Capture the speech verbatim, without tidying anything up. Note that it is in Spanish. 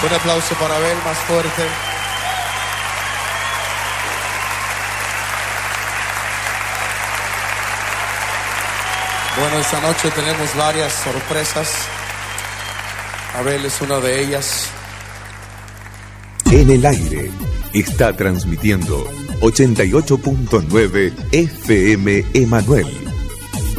Un aplauso para Abel, más fuerte. Bueno, esta noche tenemos varias sorpresas. Abel es una de ellas. En el aire está transmitiendo ochenta y ocho punto nueve F M Emanuel.